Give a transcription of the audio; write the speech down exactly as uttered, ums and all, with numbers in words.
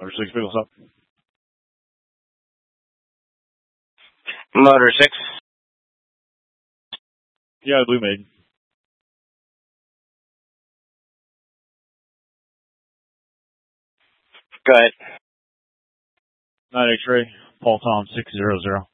Motor six, Big what's up? Motor six. Yeah, Blue Maiden. Go ahead. nine X-ray, Paul Tom six zero zero.